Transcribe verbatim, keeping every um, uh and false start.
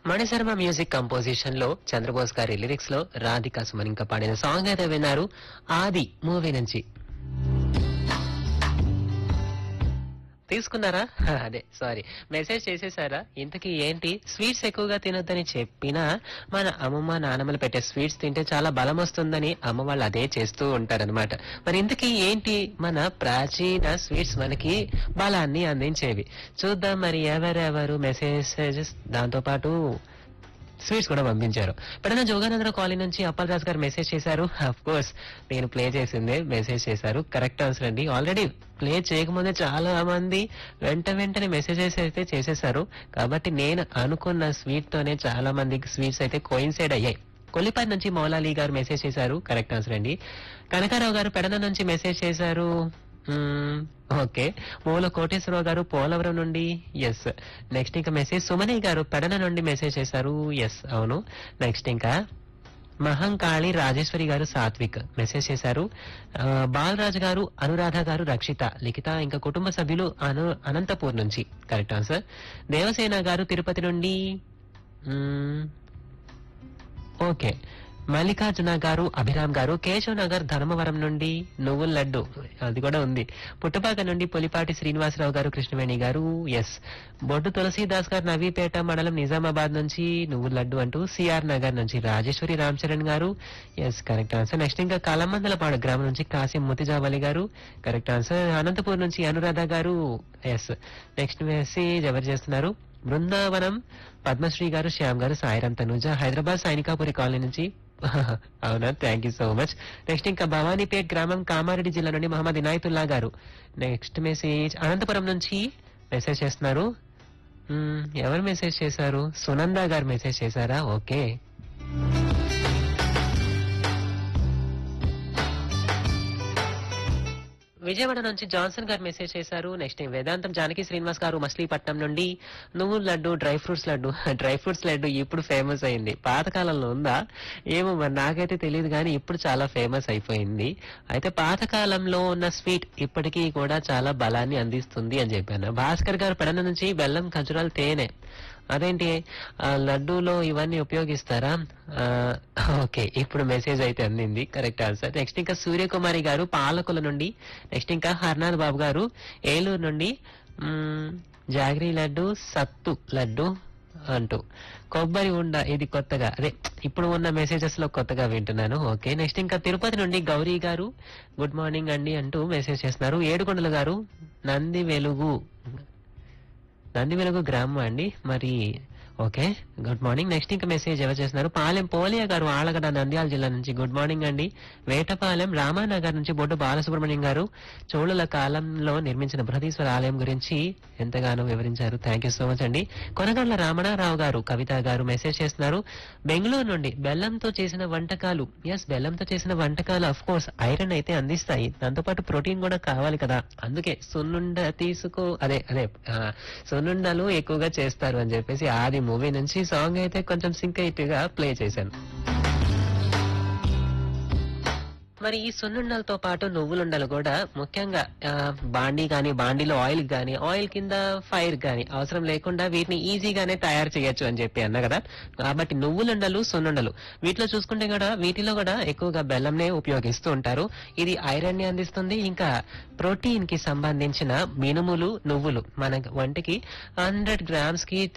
Mani Sharma music composition లో చంద్రబోస్ గారి lyrics లో రాధికా సుమన్ ఇంకా పాడిన సాంగ్ అయితే విన్నారు ఆది మూవీ నుంచి. తీసుకున్నారా? అదే సారీ, మెసేజ్ చేసేసారా? ఇంతకీ ఏంటి స్వీట్స్ ఎక్కువగా తినొద్దని చెప్పినా మన అమ్మమ్మ నానమ్మలు పెట్టే స్వీట్స్ తింటే చాలా బలం వస్తుందని అమ్మ వాళ్ళు అదే చేస్తూ ఉంటారనమాట. మరి ఇంతకీ ఏంటి మన ప్రాచీన స్వీట్స్ మనకి బలాన్ని అందించేవి? చూద్దాం మరి ఎవరెవరు మెసేజెస్ దాంతో పాటు స్వీట్స్ కూడా పంపించారు. పెడన జోగానందర కాలనీ నుంచి అప్పలరాజు గారు మెసేజ్ చేశారు. అఫ్ కోర్స్ నేను ప్లే చేసిందే మెసేజ్ చేశారు. కరెక్ట్ ఆన్సర్ అండి. ఆల్రెడీ ప్లే చేయకముందే చాలా మంది వెంట వెంటనే మెసేజెస్ అయితే చేసేశారు. కాబట్టి నేను అనుకున్న స్వీట్ తోనే చాలా మందికి స్వీట్స్ అయితే కోయిన్సైడ్ అయ్యాయి. కొల్లిపల్లి నుంచి మౌలాలి గారు మెసేజ్ చేశారు. కరెక్ట్ ఆన్సర్ అండి. కనకారావు గారు పెడన నుంచి మెసేజ్ చేశారు. ఓకే. మూల కోటేశ్వరరావు గారు పోలవరం నుండి ఎస్. నెక్స్ట్ ఇంకా మెసేజ్ సుమని గారు పెడన నుండి మెసేజ్ చేశారు. ఎస్ అవును. నెక్స్ట్ ఇంకా మహంకాళి రాజేశ్వరి గారు సాత్విక్ మెసేజ్ చేశారు. ఆ, బాలరాజు గారు అనురాధ గారు రక్షిత లిఖిత ఇంకా కుటుంబ సభ్యులు అను అనంతపూర్ నుంచి కరెక్ట్ ఆన్సర్. దేవసేన గారు తిరుపతి నుండి మ్మ్, ఓకే. మల్లికార్జున గారు అభిరామ్ గారు కేశవ్ నగర్ ధర్మవరం నుండి నువ్వుల లడ్డు అది కూడా ఉంది. పుట్టపాక నుండి పులిపాటి శ్రీనివాసరావు గారు కృష్ణవేణి గారు ఎస్. బొడ్డు తులసీదాస్ గారు నవీపేట మండలం నిజామాబాద్ నుంచి నువ్వుల లడ్డు అంటూ సిఆర్ నగర్ నుంచి రాజేశ్వరి రామ్ చరణ్ గారు ఎస్ కరెక్ట్ ఆన్సర్. నెక్స్ట్ ఇంకా కలమందలపాడు గ్రామం నుంచి కాసిం ముతిజావలి గారు కరెక్ట్ ఆన్సర్. అనంతపూర్ నుంచి అనురాధ గారు ఎస్. నెక్స్ట్ మెసేజ్ ఎవరు చేస్తున్నారు? బృందావనం పద్మశ్రీ గారు శ్యామ్ గారు సాయిరామ్ తనుజ హైదరాబాద్ సైనికాపురి కాలనీ నుంచి అవునా, thank you so much. Next ఇంకా భవానీపేట్ గ్రామం కామారెడ్డి జిల్లా నుండి మహమ్మద్ ఇనాయతుల్లా గారు. నెక్స్ట్ మెసేజ్ అనంతపురం నుంచి మెసేజ్ చేస్తున్నారు. మ్మ్, ఎవరు మెసేజ్ చేశారు? సునంద గారు మెసేజ్ చేశారా? ఓకే. విజయవాడ నుంచి జాన్సన్ గారు మెసేజ్ చేశారు. నెక్స్ట్ వేదాంతం జానకి శ్రీనివాస్ గారు మచిలీపట్నం నుండి నువ్వుల laddu dry fruits laddu dry fruits laddu ఇప్పుడు ఫేమస్ అయింది. పాతకాలంలో ఉందా ఏమో మరి నాకైతే తెలియదు కానీ ఇప్పుడు చాలా ఫేమస్ అయిపోయింది. అయితే పాతకాలంలో ఉన్న స్వీట్ ఇప్పటికీ కూడా చాలా బలాన్ని అందిస్తుంది అని చెప్పాను. భాస్కర్ గారు పెడన నుంచి బెల్లం ఖజురాలు తేనె అదేంటి ఆ, లడ్డూలో ఇవన్నీ ఉపయోగిస్తారా? ఆ, ఓకే ఇప్పుడు మెసేజ్ అయితే అందింది. Correct answer. నెక్స్ట్ ఇంకా సూర్యకుమారి గారు పాలకుల నుండి. నెక్స్ట్ ఇంకా హర్నాథ్ బాబు గారు ఏలూరు నుండి మ్మ్, జాగరీ లడ్డు సత్తు లడ్డు అంటూ కొబ్బరి ఉండ ఇది కొత్తగా అదే ఇప్పుడు ఉన్న మెసేజెస్ లో కొత్తగా వింటున్నాను. ఓకే. నెక్స్ట్ ఇంకా తిరుపతి నుండి గౌరీ గారు గుడ్ మార్నింగ్ అండి అంటూ మెసేజ్ చేస్తున్నారు. ఏడుకొండల గారు నంది వెలుగు నంది వెలుగు గ్రామం అండి మరి. Okay good morning. నెక్స్ట్ ఇంకా మెసేజ్ ఎవరు చేస్తున్నారు? పాలెం పోలియా గారు ఆలగడ నంద్యాల జిల్లా నుంచి గుడ్ మార్నింగ్ అండి. వేటపాలెం రామానగర్ నుంచి బొడ్డు బాలసుబ్రహ్మణ్యం గారు చోళుల కాలంలో నిర్మించిన బృహదీశ్వర ఆలయం గురించి ఎంతగానో వివరించారు. థ్యాంక్ యూ సో మచ్ అండి. కొనగండ్ల రామణారావు గారు కవిత గారు మెసేజ్ చేస్తున్నారు. బెంగళూరు నుండి బెల్లంతో చేసిన వంటకాలు ఎస్ బెల్లంతో చేసిన వంటకాలు అఫ్ కోర్స్ ఐరన్ అయితే అందిస్తాయి. దాంతోపాటు ప్రోటీన్ కూడా కావాలి కదా, అందుకే సున్నుండ తీసుకో అదే అదే ఆ, సున్నుండలు ఎక్కువగా చేస్తారు అని చెప్పేసి ఆది మూవీ నుంచి సాంగ్ అయితే కొంచెం సింక్ గా ప్లే చేశాను. మరి ఈ సున్నుండలతో పాటు నువ్వులుండలు కూడా ముఖ్యంగా ఆ, బాండీ గానీ బాండీలో ఆయిల్ గానీ ఆయిల్ కింద ఫైర్ గానీ అవసరం లేకుండా వీటిని ఈజీగానే తయారు చేయొచ్చు అని చెప్పి అన్నా కదా. కాబట్టి నువ్వులుండలు సున్నుండలు వీటిలో చూసుకుంటే కూడా వీటిలో కూడా ఎక్కువగా బెల్లంనే ఉపయోగిస్తూ ఉంటారు. ఇది ఐరన్ ని అందిస్తుంది. ఇంకా ప్రోటీన్ కి సంబంధించిన మినుములు నువ్వులు మన వంటికి హండ్రెడ్ గ్రామ్స్ కి